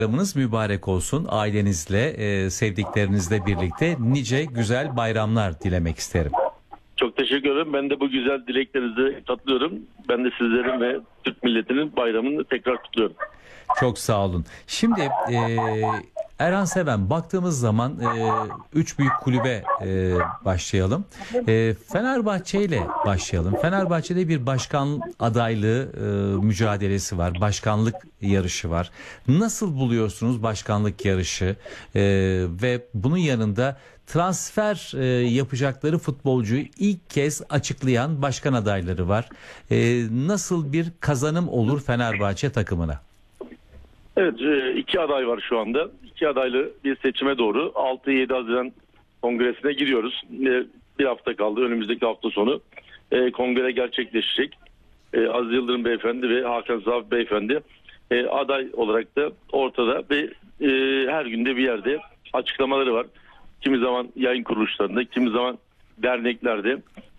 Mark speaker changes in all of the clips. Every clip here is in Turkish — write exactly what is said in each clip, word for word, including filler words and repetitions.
Speaker 1: Bayramınız mübarek olsun. Ailenizle, e, sevdiklerinizle birlikte nice güzel bayramlar dilemek isterim.
Speaker 2: Çok teşekkür ederim. Ben de bu güzel dileklerinize katılıyorum. Ben de sizlerin ve Türk milletinin bayramını tekrar kutluyorum.
Speaker 1: Çok sağ olun. Şimdi e, Erhan Seven, baktığımız zaman e, üç büyük kulübe e, başlayalım. E, Fenerbahçe ile başlayalım. Fenerbahçe'de bir başkan adaylığı e, mücadelesi var. Başkanlık yarışı var. Nasıl buluyorsunuz başkanlık yarışı? E, ve bunun yanında transfer e, yapacakları futbolcuyu ilk kez açıklayan başkan adayları var. E, nasıl bir kazanım olur Fenerbahçe takımına?
Speaker 2: Evet, iki aday var şu anda. İki adaylı bir seçime doğru altı yedi Haziran Kongresi'ne giriyoruz. Bir hafta kaldı. Önümüzdeki hafta sonu kongre gerçekleşecek. Aziz Yıldırım Beyefendi ve Hakan Safi Beyefendi aday olarak da ortada ve her günde bir yerde açıklamaları var. Kimi zaman yayın kuruluşlarında, kimi zaman derneklerde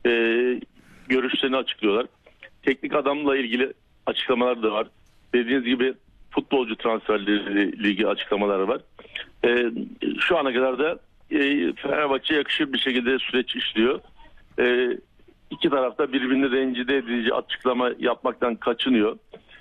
Speaker 2: görüşlerini açıklıyorlar. Teknik adamla ilgili açıklamalar da var. Dediğiniz gibi futbolcu transferleri ilgili açıklamaları var. Ee, şu ana kadar da e, Fenerbahçe'ye yakışır bir şekilde süreç işliyor. Ee, iki tarafta birbirini rencide edici açıklama yapmaktan kaçınıyor.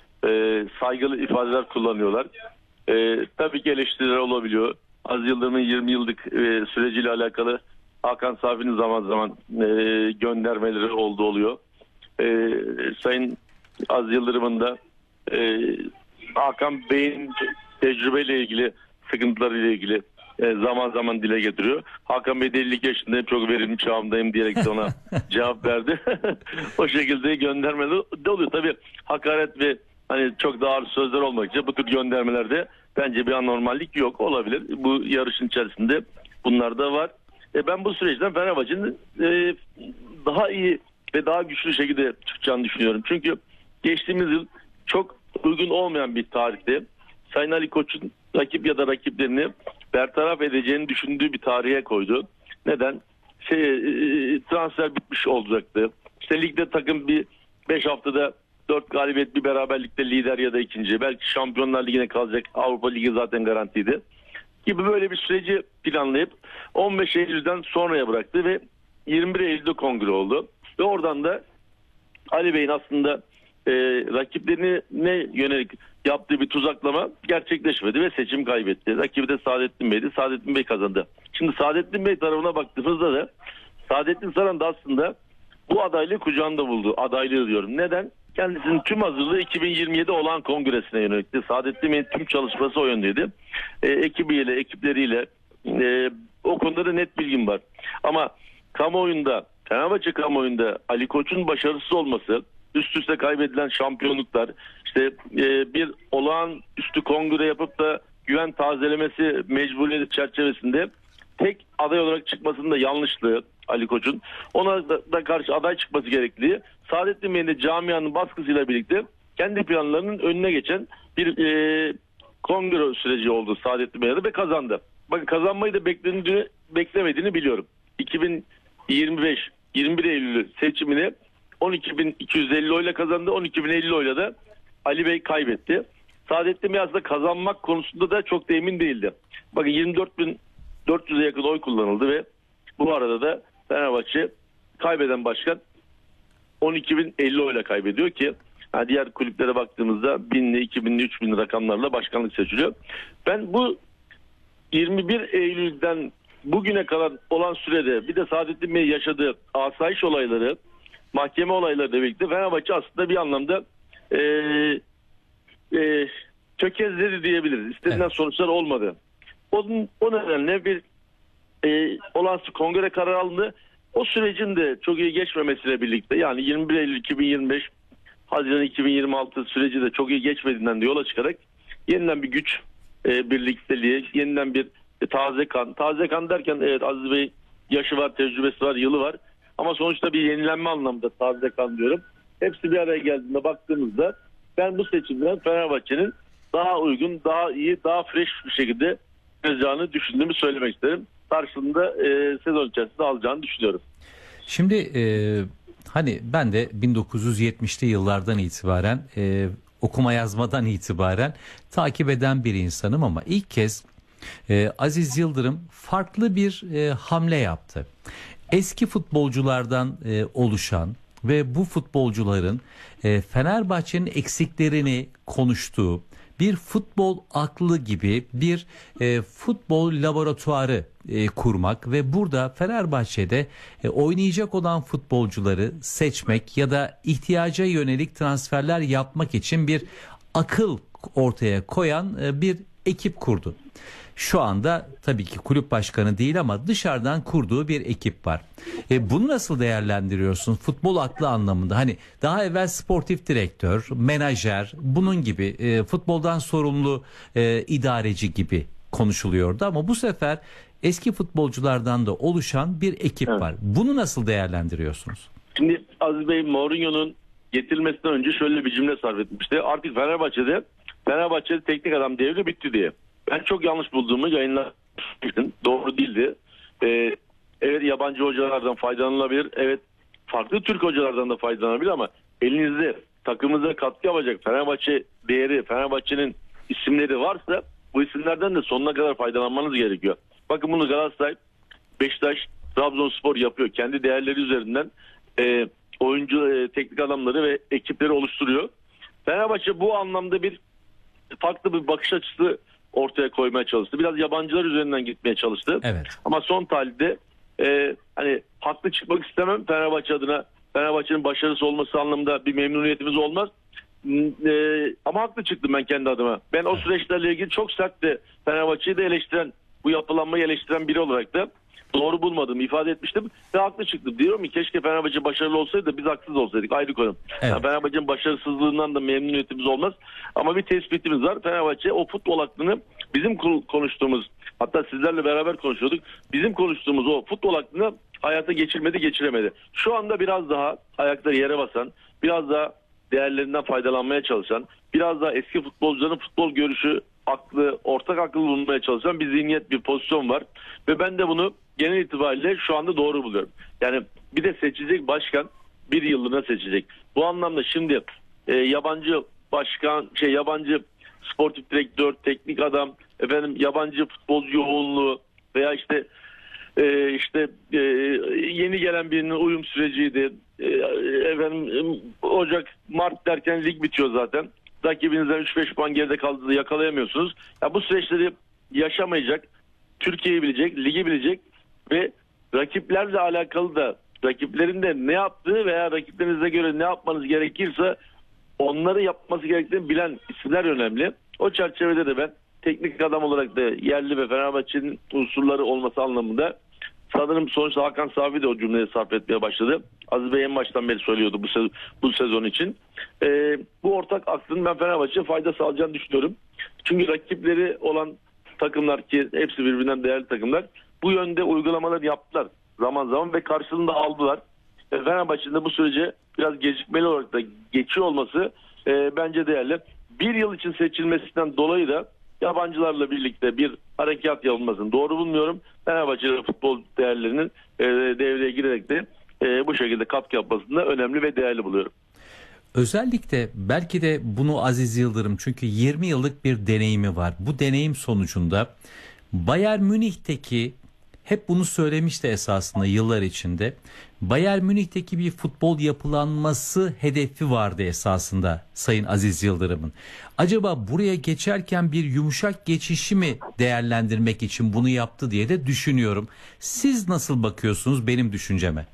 Speaker 2: Ee, saygılı ifadeler kullanıyorlar. Ee, tabii ki eleştiriler olabiliyor. Aziz Yıldırım'ın yirmi yıllık e, süreciyle alakalı Hakan Safi'nin zaman zaman e, göndermeleri oldu oluyor. E, Sayın Aziz Yıldırım'ın da e, Hakan Bey'in tecrübeyle ilgili, sıkıntılarıyla ilgili e, zaman zaman dile getiriyor. Hakan Bey de elli iki yaşındayım, çok verimli çağımdayım diyerek de ona cevap verdi. O şekilde göndermeler de oluyor. Tabii hakaret ve hani çok daha ağır sözler olmakça bu tür göndermelerde bence bir anormallik yok, olabilir. Bu yarışın içerisinde bunlar da var. E, ben bu süreçten Fenerbahçe'nin e, daha iyi ve daha güçlü şekilde çıkacağını düşünüyorum. Çünkü geçtiğimiz yıl çok uygun olmayan bir tarihte Sayın Ali Koç'un rakip ya da rakiplerini bertaraf edeceğini düşündüğü bir tarihe koydu. Neden? Şey, transfer bitmiş olacaktı. İşte ligde takım bir beş haftada dört galibiyet, bir beraberlikte lider ya da ikinci. Belki Şampiyonlar Ligi'ne kalacak. Avrupa Ligi zaten garantiydi. Gibi böyle bir süreci planlayıp on beş Eylül'den sonraya bıraktı ve yirmi bir Eylül'de kongre oldu. Ve oradan da Ali Bey'in aslında e, rakiplerine yönelik yaptığı bir tuzaklama gerçekleşmedi ve seçim kaybetti. Rakibi de Saadettin Bey'di. Saadettin Bey kazandı. Şimdi Saadettin Bey tarafına baktığımızda da Saadettin Saran da aslında bu adaylığı kucağında buldu. Adaylığı diyorum. Neden? Kendisinin tüm hazırlığı iki bin yirmi yedi olan kongresine yönelikti. Saadettin Bey'in tüm çalışması o yöndeydi. E, ekibiyle, ekipleriyle e, o konuda da net bilgim var. Ama kamuoyunda, Fenerbahçe kamuoyunda Ali Koç'un başarısız olması, üst üste kaybedilen şampiyonluklar, işte e, bir olağanüstü kongre yapıp da güven tazelemesi mecburiyeti çerçevesinde tek aday olarak çıkmasının da yanlışlığı Ali Koç'un. Ona da, da karşı aday çıkması gerekliliği, Saadettin Bey'in de camianın baskısıyla birlikte kendi planlarının önüne geçen bir e, kongre süreci oldu Saadettin Bey'e de ve kazandı. Bakın, kazanmayı da beklediğini, beklemediğini biliyorum. iki bin yirmi beş yirmi bir Eylül seçimini on iki bin iki yüz elli oyla kazandı. on iki bin elli oyla da Ali Bey kaybetti. Saadettin Bey aslında kazanmak konusunda da çok da emin değildi. Bakın, yirmi dört bin dört yüze yakın oy kullanıldı ve bu arada da Fenerbahçe kaybeden başkan on iki bin elli oyla kaybediyor ki yani diğer kulüplere baktığımızda binli, iki binli, üç binli rakamlarla başkanlık seçiliyor. Ben bu yirmi bir Eylül'den bugüne kadar olan sürede bir de Saadettin Bey yaşadığı asayiş olayları, mahkeme olayları da birlikte Fenerbahçe aslında bir anlamda e, e, tökezledi diyebiliriz. İstenilen evet. sonuçlar olmadı. O, o nedenle bir e, olağanüstü kongre kararı alındı. O sürecin de çok iyi geçmemesiyle birlikte, yani yirmi bir Eylül iki bin yirmi beş Haziran iki bin yirmi altı süreci de çok iyi geçmediğinden de yola çıkarak yeniden bir güç e, birlikteliği, yeniden bir e, taze kan. Taze kan derken evet, Aziz Bey yaşı var, tecrübesi var, yılı var. Ama sonuçta bir yenilenme anlamda taze kan diyorum. Hepsi bir araya geldiğinde baktığımızda ben bu seçimden Fenerbahçe'nin daha uygun, daha iyi, daha fresh bir şekilde yapacağını düşündüğümü söylemek isterim. Karşılığında e, sezon içerisinde alacağını düşünüyorum.
Speaker 1: Şimdi e, hani ben de bin dokuz yüz yetmişli yıllardan itibaren e, okuma yazmadan itibaren takip eden bir insanım ama ilk kez e, Aziz Yıldırım farklı bir e, hamle yaptı. Eski futbolculardan e, oluşan ve bu futbolcuların e, Fenerbahçe'nin eksiklerini konuştuğu bir futbol aklı gibi bir e, futbol laboratuvarı e, kurmak ve burada Fenerbahçe'de e, oynayacak olan futbolcuları seçmek ya da ihtiyaca yönelik transferler yapmak için bir akıl ortaya koyan e, bir ekip kurdu. Şu anda tabii ki kulüp başkanı değil ama dışarıdan kurduğu bir ekip var. E, bunu nasıl değerlendiriyorsun futbol aklı anlamında? Hani daha evvel sportif direktör, menajer, bunun gibi e, futboldan sorumlu e, idareci gibi konuşuluyordu ama bu sefer eski futbolculardan da oluşan bir ekip
Speaker 2: Evet.
Speaker 1: var. Bunu nasıl değerlendiriyorsunuz?
Speaker 2: Şimdi Aziz Bey Mourinho'nun getirilmesinden önce şöyle bir cümle sarf etmişti. Artık Fenerbahçe'de Fenerbahçe'de teknik adam devri bitti diye. Ben çok yanlış bulduğumu yayınlamıştım. Doğru değildi. Ee, evet yabancı hocalardan faydalanılabilir. Evet farklı Türk hocalardan da faydalanabilir ama elinizde takımınıza katkı yapacak Fenerbahçe değeri, Fenerbahçe'nin isimleri varsa bu isimlerden de sonuna kadar faydalanmanız gerekiyor. Bakın bunu Galatasaray, Beşiktaş, Trabzonspor yapıyor. Kendi değerleri üzerinden e, oyuncu, e, teknik adamları ve ekipleri oluşturuyor. Fenerbahçe bu anlamda bir farklı bir bakış açısı ortaya koymaya çalıştı. Biraz yabancılar üzerinden gitmeye çalıştı.
Speaker 1: Evet.
Speaker 2: Ama son tahlilde e, hani haklı çıkmak istemem Fenerbahçe adına. Fenerbahçe'nin başarısı olması anlamında bir memnuniyetimiz olmaz. E, ama haklı çıktım ben kendi adıma. Ben o süreçlerle ilgili çok sert de Fenerbahçe'yi de eleştiren, bu yapılanmayı eleştiren biri olarak da doğru bulmadığımı ifade etmiştim ve haklı çıktım. Diyorum ki keşke Fenerbahçe başarılı olsaydı da biz haksız olsaydık, ayrı konu.
Speaker 1: Evet.
Speaker 2: Yani Fenerbahçe'nin başarısızlığından da memnuniyetimiz olmaz. Ama bir tespitimiz var. Fenerbahçe o futbol aklını bizim konuştuğumuz, hatta sizlerle beraber konuşuyorduk. Bizim konuştuğumuz o futbol aklını hayata geçirmedi, geçiremedi. Şu anda biraz daha ayakları yere basan, biraz daha değerlerinden faydalanmaya çalışan, biraz daha eski futbolcuların futbol görüşü, aklı, ortak aklı bulunmaya çalışan bir zihniyet, bir pozisyon var. Ve ben de bunu genel itibariyle şu anda doğru buluyorum. Yani bir de seçecek başkan bir yıllığına seçecek. Bu anlamda şimdi e, yabancı başkan, şey yabancı sportif direktör, teknik adam, efendim yabancı futbolcu yoğunluğu veya işte e, işte e, yeni gelen birinin uyum süreciydi. E, efendim Ocak, Mart derken lig bitiyor zaten. Rakibinizden üç beş puan geride kaldığında yakalayamıyorsunuz. Ya bu süreçleri yaşamayacak, Türkiye'yi bilecek, ligi bilecek ve rakiplerle alakalı da rakiplerin de ne yaptığı veya rakiplerinize göre ne yapmanız gerekirse onları yapması gerektiğini bilen isimler önemli. O çerçevede de ben teknik adam olarak da yerli ve Fenerbahçe'nin unsurları olması anlamında sanırım sonuçta Hakan Safi de o cümleyi sarf etmeye başladı. Aziz Bey en baştan beri söylüyordu bu, sez- bu sezon için. Ee, bu ortak aklın ben Fenerbahçe'ye fayda sağlayacağını düşünüyorum. Çünkü rakipleri olan takımlar ki hepsi birbirinden değerli takımlar bu yönde uygulamalar yaptılar zaman zaman ve karşılığında aldılar. E, Fenerbahçe'nin de bu sürece biraz gecikmeli olarak da geçiyor olması e, bence değerli. Bir yıl için seçilmesinden dolayı da yabancılarla birlikte bir harekat yapılmasını doğru bulmuyorum. Fenerbahçe'de futbol değerlerinin e, devreye girerek de e, bu şekilde katkı yapmasını da önemli ve değerli buluyorum.
Speaker 1: Özellikle belki de bunu Aziz Yıldırım çünkü yirmi yıllık bir deneyimi var. Bu deneyim sonucunda Bayern Münih'teki hep bunu söylemişti esasında yıllar içinde. Bayern Münih'teki bir futbol yapılanması hedefi vardı esasında Sayın Aziz Yıldırım'ın. Acaba buraya geçerken bir yumuşak geçişi mi değerlendirmek için bunu yaptı diye de düşünüyorum. Siz nasıl bakıyorsunuz benim düşünceme?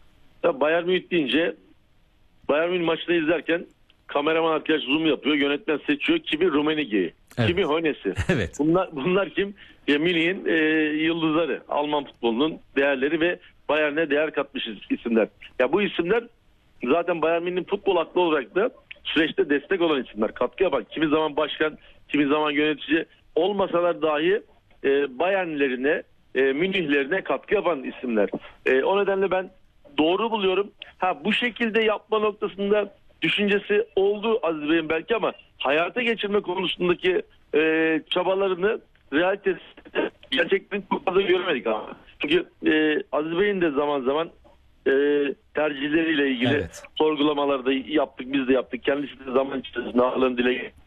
Speaker 2: Ya Bayern Münih deyince Bayern Münih maçını izlerken kameraman arkadaş zoom yapıyor, yönetmen seçiyor. Kimi Rummenigge'yi,
Speaker 1: Evet.
Speaker 2: kimi Hoeneß'i.
Speaker 1: Evet.
Speaker 2: Bunlar, bunlar kim? Ya Münih'in e, yıldızları, Alman futbolunun değerleri ve Bayern'e değer katmış isimler. Ya bu isimler zaten Bayern Münih'in futbol aklı olarak da süreçte destek olan isimler. Katkı yapan, kimi zaman başkan, kimi zaman yönetici olmasalar dahi e, Bayern'lerine, e, Münih'lerine katkı yapan isimler. E, o nedenle ben doğru buluyorum. Ha bu şekilde yapma noktasında düşüncesi oldu Aziz Bey'in belki ama hayata geçirme konusundaki e, çabalarını realitesinde gerçekten çok fazla göremedik ama. Çünkü e, Aziz Bey'in de zaman zaman e, tercihleriyle ilgili
Speaker 1: Evet.
Speaker 2: sorgulamaları da yaptık, biz de yaptık. Kendisi de zaman içerisinde ağırlığını dile getirdi.